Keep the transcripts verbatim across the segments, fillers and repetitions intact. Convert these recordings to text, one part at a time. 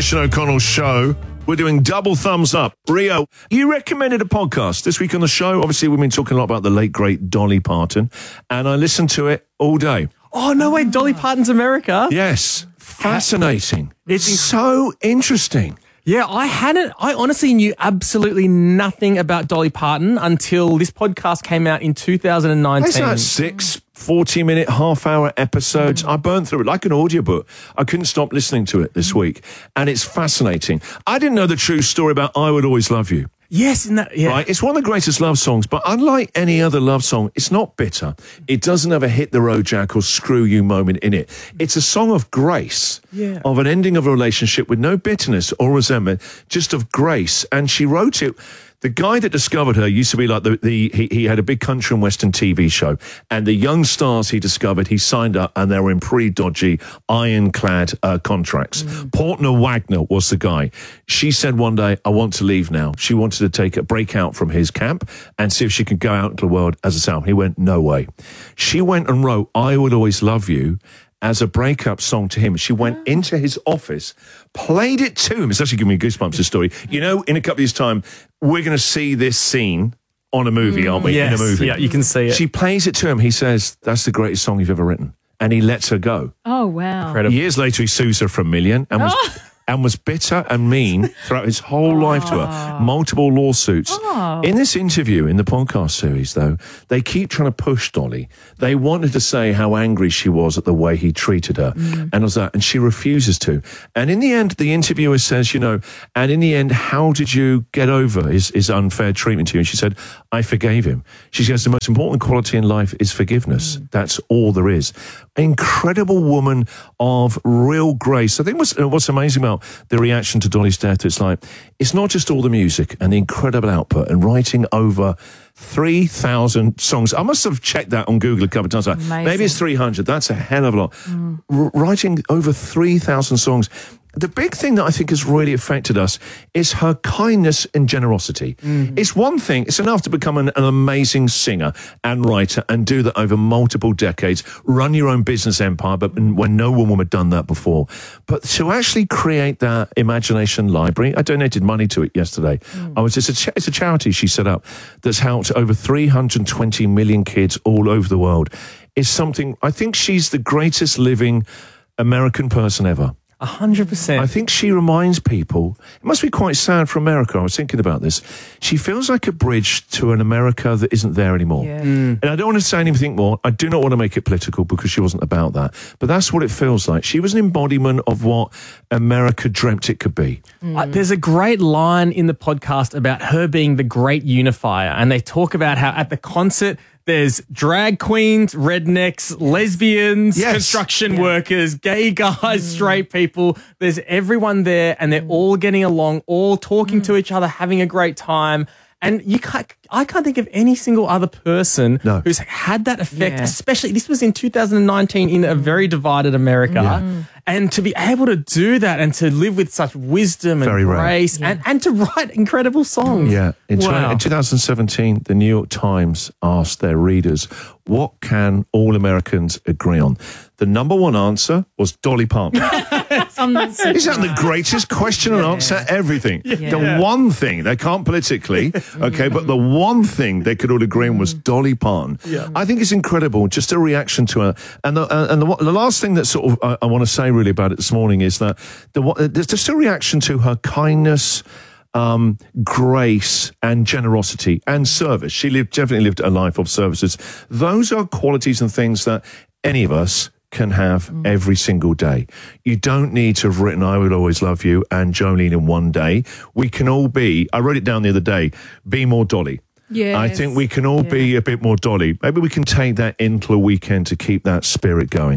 Christian O'Connell Show. We're doing double thumbs up. Rio, you recommended a podcast this week on the show. Obviously, we've been talking a lot about the late, great Dolly Parton, and I listened to it all day. Oh, no way, Dolly Parton's America? Yes, fascinating. It's so interesting. Yeah, I hadn't, I honestly knew absolutely nothing about Dolly Parton until this podcast came out in two thousand nineteen. It's like six forty-minute, half-hour episodes. I burned through it like an audiobook. I couldn't stop listening to it this week, and it's fascinating. I didn't know the true story about I Would Always Love You. Yes, in that, yeah. Right? It's one of the greatest love songs, but unlike any other love song, it's not bitter. It doesn't have a hit the road jack or screw you moment in it. It's a song of grace, yeah. of an ending of a relationship with no bitterness or resentment, just of grace. And she wrote it. The guy that discovered her used to be like the, the he, he had a big country and western T V show, and the young stars he discovered, he signed up, and they were in pretty dodgy, ironclad uh, contracts. Mm. Portner Wagner was the guy. She said one day, I want to leave now. She wanted to take a break out from his camp and see if she could go out into the world as a sound. He went, no way. She went and wrote I Would Always Love You as a breakup song to him. She went into his office, played it to him. It's actually giving me goosebumps, this story. You know, in a couple of years' time, we're going to see this scene on a movie, aren't we? Yes, in a movie. Yeah, you can see it. She plays it to him. He says, that's the greatest song you've ever written. And he lets her go. Oh, wow. Incredible. Years later, he sues her for a million and was... Oh. and was bitter and mean throughout his whole oh. life to her. Multiple lawsuits. Oh. In this interview, in the podcast series, though, they keep trying to push Dolly. They wanted to say how angry she was at the way he treated her. Mm. And was that, and she refuses to. And in the end, the interviewer says, you know, and in the end, how did you get over his, his unfair treatment to you? And she said, I forgave him. She says, the most important quality in life is forgiveness. Mm. That's all there is. Incredible woman of real grace. I think what's, what's amazing about the reaction to Dolly's death, it's like, it's not just all the music and the incredible output and writing over three thousand songs. I must have checked that on Google a couple of times. Like, maybe it's three hundred. That's a hell of a lot. Mm. R- writing over three thousand songs. The big thing that I think has really affected us is her kindness and generosity. Mm. It's one thing, it's enough to become an, an amazing singer and writer and do that over multiple decades, run your own business empire, but when no one had done that before. But to actually create that imagination library, I donated money to it yesterday. Mm. I was just a cha- it's a charity she set up that's helped over three hundred twenty million kids all over the world. It's something, I think she's the greatest living American person ever. A hundred percent. I think she reminds people, it must be quite sad for America, I was thinking about this, she feels like a bridge to an America that isn't there anymore. Yeah. Mm. And I don't want to say anything more, I do not want to make it political because she wasn't about that, but that's what it feels like. She was an embodiment of what America dreamt it could be. Mm. Uh, there's a great line in the podcast about her being the great unifier, and they talk about how at the concert, there's drag queens, rednecks, lesbians, yes. construction yeah. workers, gay guys, mm. straight people. There's everyone there, and they're mm. all getting along, all talking mm. to each other, having a great time. And you can't, I can't think of any single other person no. who's had that effect, yeah. especially, this was in two thousand nineteen in a very divided America. Yeah. And to be able to do that and to live with such wisdom and very grace yeah. and, and to write incredible songs. Yeah. In, wow. in two thousand seventeen, the New York Times asked their readers, what can all Americans agree on? The number one answer was Dolly Parton. Isn't that the greatest question and answer? Everything. Yeah. The one thing, they can't politically, okay, but the one thing they could all agree on was Dolly Parton. Yeah. I think it's incredible, just a reaction to her. And the, uh, and the, the last thing that sort of I, I want to say really about it this morning is that the, there's just a reaction to her kindness, Um, grace and generosity and service. She lived, definitely lived a life of services. Those are qualities and things that any of us can have mm. every single day. You don't need to have written I Will Always Love You and Jolene in one day. We can all be, I wrote it down the other day, be more Dolly. Yes. I think we can all yeah. be a bit more Dolly. Maybe we can take that into a weekend to keep that spirit going.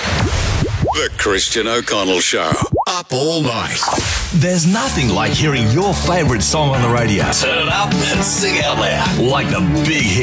The Christian O'Connell Show. Up all night. There's nothing like hearing your favourite song on the radio. Turn it up and sing out loud like the big hit.